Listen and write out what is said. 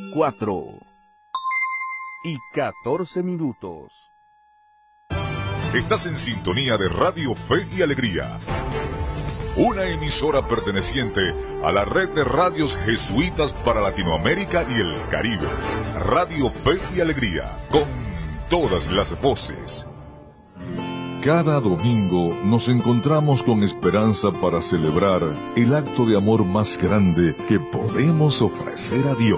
4:14. Estás en sintonía de Radio Fe y Alegría, una emisora perteneciente a la red de radios jesuitas para Latinoamérica y el Caribe. Radio Fe y Alegría, con todas las voces. Cada domingo nos encontramos con esperanza para celebrar el acto de amor más grande que podemos ofrecer a Dios.